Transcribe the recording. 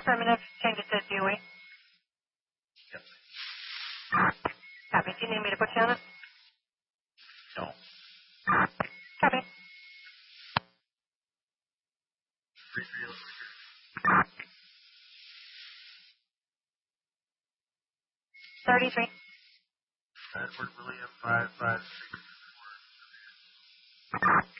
Affirmative. Change it to DOE. Yep. Copy. Do you need me to put you on it? No. Copy. 33. Edward William 556.